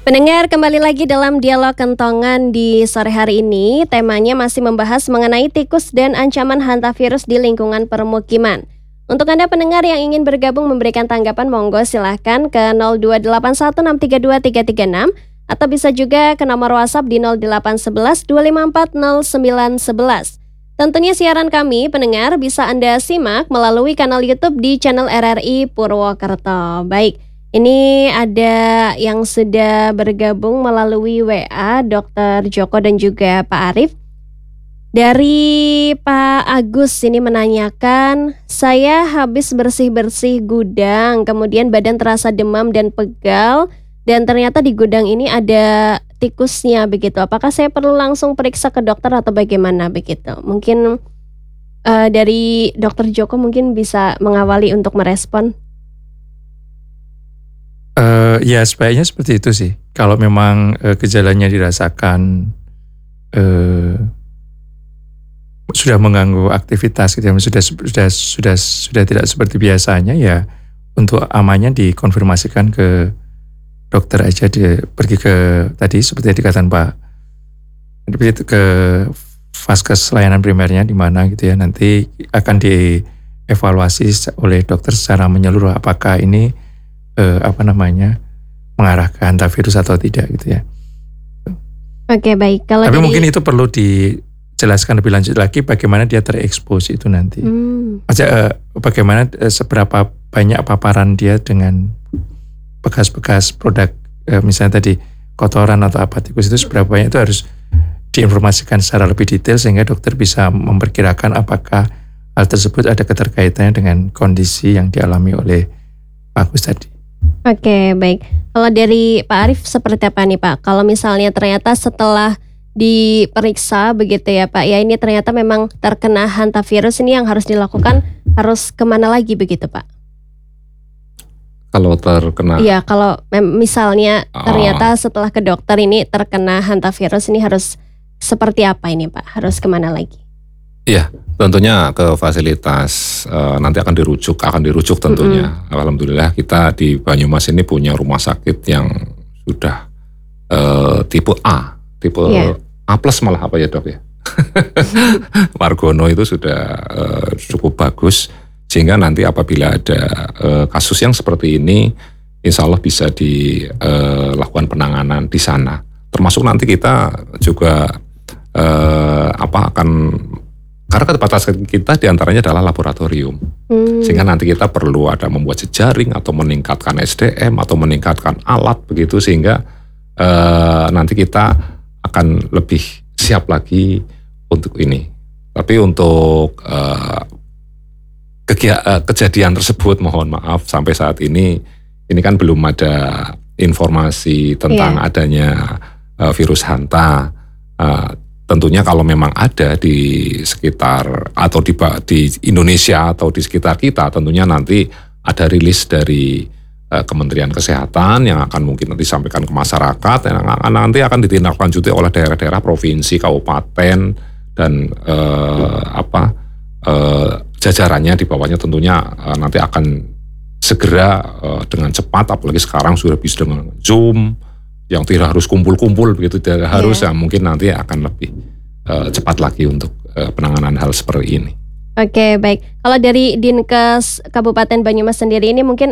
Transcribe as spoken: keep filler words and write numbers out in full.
Pendengar, kembali lagi dalam Dialog Kentongan di sore hari ini. Temanya masih membahas mengenai tikus dan ancaman hantavirus di lingkungan permukiman. Untuk Anda pendengar yang ingin bergabung memberikan tanggapan, monggo silahkan ke nol dua delapan satu enam tiga dua tiga tiga enam atau bisa juga ke nomor WhatsApp di nol delapan satu satu dua lima empat nol sembilan satu satu. Tentunya siaran kami, pendengar, bisa Anda simak melalui kanal YouTube di channel R R I Purwokerto. Baik. Ini ada yang sudah bergabung melalui W A, Dokter Joko dan juga Pak Arief. Dari Pak Agus ini menanyakan, saya habis bersih-bersih gudang, kemudian badan terasa demam dan pegal, dan ternyata di gudang ini ada tikusnya begitu. Apakah saya perlu langsung periksa ke dokter atau bagaimana begitu? Mungkin uh, dari Dokter Joko mungkin bisa mengawali untuk merespon. Uh, ya sebaiknya seperti itu sih. Kalau memang uh, gejalanya dirasakan uh, sudah mengganggu aktivitas, gitu ya, sudah sudah sudah sudah tidak seperti biasanya, ya untuk amannya dikonfirmasikan ke dokter aja, dia pergi ke tadi seperti yang dikatakan Pak, ke vaskes layanan primernya di mana gitu ya, nanti akan dievaluasi oleh dokter secara menyeluruh apakah ini Eh, apa namanya mengarah ke hantavirus atau tidak gitu ya. Oke, baik. Kalau tapi dari... mungkin itu perlu dijelaskan lebih lanjut lagi bagaimana dia terekspos itu nanti. Hmm. Maksudnya, eh, bagaimana eh, seberapa banyak paparan dia dengan bekas-bekas produk, eh, misalnya tadi kotoran atau apa tikus itu seberapa banyak, itu harus diinformasikan secara lebih detail sehingga dokter bisa memperkirakan apakah hal tersebut ada keterkaitannya dengan kondisi yang dialami oleh Pak Agus tadi. Oke, baik. Kalau dari Pak Arief seperti apa nih Pak? Kalau misalnya ternyata setelah diperiksa begitu ya Pak, ya ini ternyata memang terkena hantavirus, ini yang harus dilakukan harus kemana lagi begitu Pak? Kalau terkena? Iya, kalau misalnya ternyata setelah ke dokter ini terkena hantavirus, ini harus seperti apa ini Pak? Harus kemana lagi? Iya, tentunya ke fasilitas uh, nanti akan dirujuk, akan dirujuk tentunya. Mm-hmm. Alhamdulillah kita di Banyumas ini punya rumah sakit yang sudah uh, tipe A, tipe yeah. A plus malah apa ya dok ya. Margono itu sudah uh, cukup bagus sehingga nanti apabila ada uh, kasus yang seperti ini, insya Allah bisa dilakukan uh, penanganan di sana. Termasuk nanti kita juga uh, apa akan karena keterbatasan kita diantaranya adalah laboratorium, hmm. sehingga nanti kita perlu ada membuat jejaring atau meningkatkan S D M atau meningkatkan alat begitu sehingga uh, nanti kita akan lebih siap lagi untuk ini. Tapi untuk uh, kegia- uh, kejadian tersebut mohon maaf sampai saat ini ini kan belum ada informasi tentang yeah. adanya uh, virus hanta. Uh, Tentunya kalau memang ada di sekitar atau di, di Indonesia atau di sekitar kita, tentunya nanti ada rilis dari uh, Kementerian Kesehatan yang akan mungkin nanti disampaikan ke masyarakat, yang akan, nanti akan ditindaklanjuti oleh daerah-daerah provinsi, kabupaten dan uh, apa uh, jajarannya di bawahnya tentunya uh, nanti akan segera uh, dengan cepat, apalagi sekarang sudah bisa dengan Zoom. Yang tidak harus kumpul-kumpul begitu, tidak harus yeah. ya mungkin nanti akan lebih uh, cepat lagi untuk uh, penanganan hal seperti ini. Oke, baik. Kalau dari Dinkes Kabupaten Banyumas sendiri ini mungkin